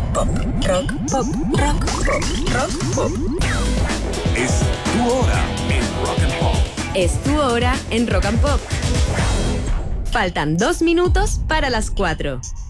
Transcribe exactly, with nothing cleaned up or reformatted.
pop, rock, pop, rock, pop, rock, pop. Es tu hora en Rock and Pop. Es tu hora en Rock and Pop. Faltan dos minutos para las cuatro.